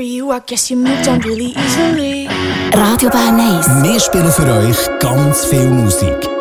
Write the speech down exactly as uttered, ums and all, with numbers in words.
you, I guess you moved on really easily. Radio Bern eins. Wir spielen für euch ganz viel Musik.